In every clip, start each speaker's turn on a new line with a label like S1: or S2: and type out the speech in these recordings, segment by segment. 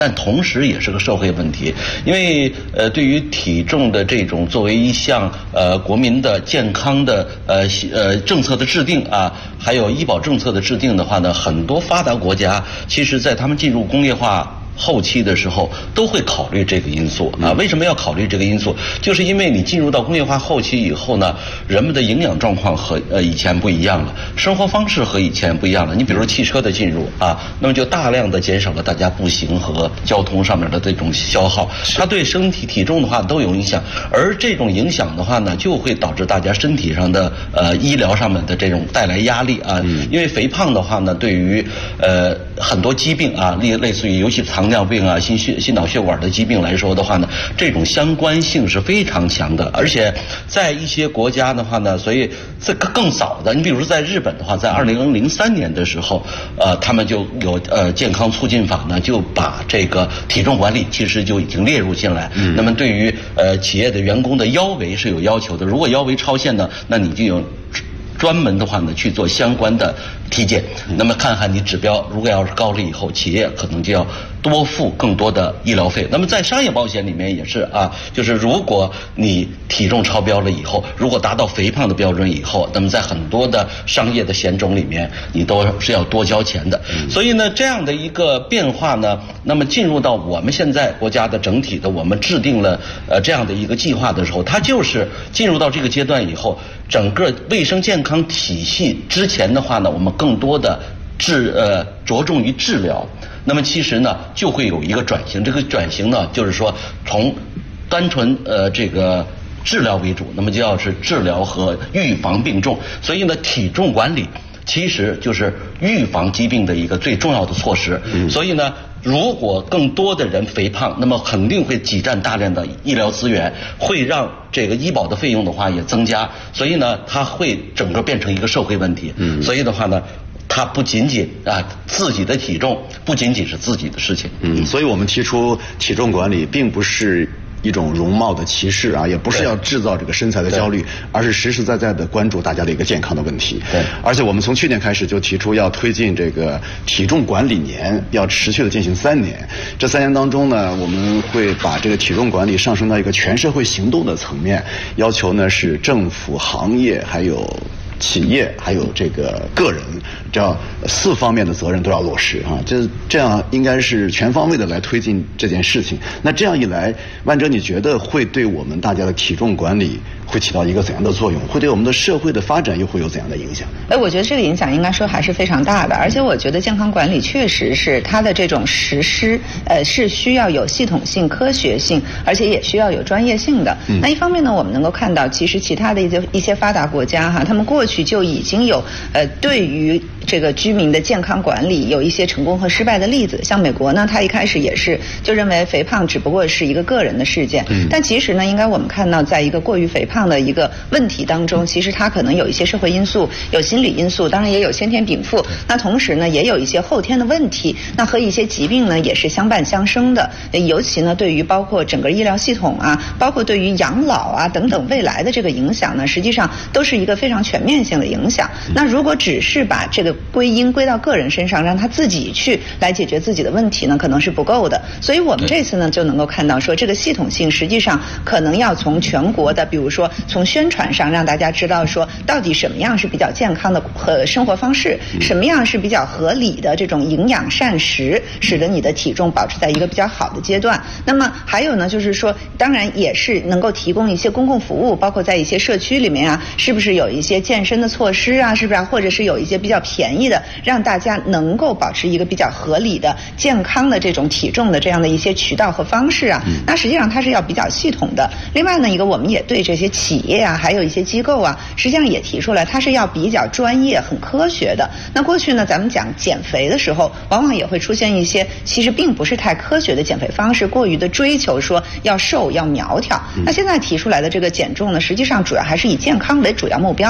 S1: 但同时也是个社会问题，因为对于体重的这种作为一项国民的健康的政策的制定啊，还有医保政策的制定的话呢，很多发达国家其实在他们进入工业化后期的时候都会考虑这个因素啊。为什么要考虑这个因素？就是因为你进入到工业化后期以后呢，人们的营养状况和以前不一样了，生活方式和以前不一样了。你比如说汽车的进入啊，那么就大量的减少了大家步行和交通上面的这种消耗，它对身体体重的话都有影响。而这种影响的话呢，就会导致大家身体上的医疗上面的这种带来压力啊。因为肥胖的话呢，对于很多疾病啊，类似于尤其糖尿病啊、心脑血管的疾病来说的话呢，这种相关性是非常强的。而且在一些国家的话呢，所以这个更早的，你比如说在日本的话，在2003年的时候，他们就有健康促进法呢，就把这个体重管理其实就已经列入进来。那么对于企业的员工的腰围是有要求的，如果腰围超限呢，那你就有专门的话呢去做相关的体检，那么看看你指标如果要是高了以后，企业可能就要多付更多的医疗费。那么在商业保险里面也是啊，就是如果你体重超标了以后，如果达到肥胖的标准以后，那么在很多的商业的险种里面你都是要多交钱的。所以呢，这样的一个变化呢，那么进入到我们现在国家的整体的我们制定了这样的一个计划的时候，它就是进入到这个阶段以后，整个卫生健康体系之前的话呢，我们更多的着重于治疗。那么其实呢，就会有一个转型。这个转型呢，就是说从单纯这个治疗为主，那么就要是治疗和预防并重。所以呢，体重管理其实就是预防疾病的一个最重要的措施。所以呢，如果更多的人肥胖，那么肯定会挤占大量的医疗资源，会让这个医保的费用的话也增加。所以呢，它会整个变成一个社会问题。所以的话呢，它不仅仅自己的体重不仅仅是自己的事情。
S2: 所以我们提出体重管理并不是一种容貌的歧视啊，也不是要制造这个身材的焦虑，而是实实在在的关注大家的一个健康的问题。
S1: 对，
S2: 而且我们从去年开始就提出要推进这个体重管理年，要持续的进行3年。这3年当中呢，我们会把这个体重管理上升到一个全社会行动的层面，要求呢是政府、行业还有企业还有这个个人，这样4方面的责任都要落实啊。这样应该是全方位的来推进这件事情。那这样一来，万哲，你觉得会对我们大家的体重管理会起到一个怎样的作用？会对我们的社会的发展又会有怎样的影响？
S3: 我觉得这个影响应该说还是非常大的。而且我觉得健康管理确实是它的这种实施，是需要有系统性、科学性，而且也需要有专业性的。那一方面呢，我们能够看到，其实其他的一些发达国家他们过去就已经有对于这个居民的健康管理有一些成功和失败的例子。像美国呢，它一开始也是就认为肥胖只不过是一个个人的事件，但其实呢，应该我们看到，在一个过于肥胖的一个问题当中，其实它可能有一些社会因素，有心理因素，当然也有先天禀赋。那同时呢，也有一些后天的问题，那和一些疾病呢也是相伴相生的。尤其呢，对于包括整个医疗系统包括对于养老等等未来的这个影响呢，实际上都是一个非常全面性的影响。那如果只是把这个归到个人身上，让他自己去来解决自己的问题呢，可能是不够的。所以我们这次呢就能够看到说，这个系统性实际上可能要从全国的，比如说从宣传上让大家知道说，到底什么样是比较健康的生活方式，什么样是比较合理的这种营养膳食，使得你的体重保持在一个比较好的阶段。那么还有呢，就是说当然也是能够提供一些公共服务，包括在一些社区里面是不是有一些健身的措施是不是或者是有一些比较便宜的，让大家能够保持一个比较合理的健康的这种体重的这样的一些渠道和方式那实际上它是要比较系统的。另外呢，一个我们也对这些企业还有一些机构实际上也提出来，它是要比较专业很科学的。那过去呢，咱们讲减肥的时候，往往也会出现一些其实并不是太科学的减肥方式，过于的追求说要瘦要苗条。那现在提出来的这个减重呢，实际上主要还是以健康为主要目标的。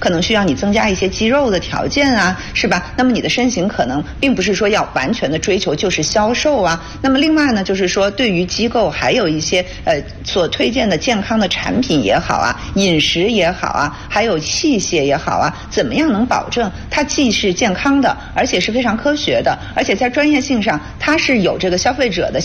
S3: 可能需要你增加一些肌肉的条件啊，是吧？那么你的身形可能并不是说要完全的追求就是消瘦啊。那么另外呢，就是说对于机构还有一些所推荐的健康的产品也好啊，饮食也好啊，还有器械也好啊，怎么样能保证它既是健康的，而且是非常科学的，而且在专业性上它是有这个消费者的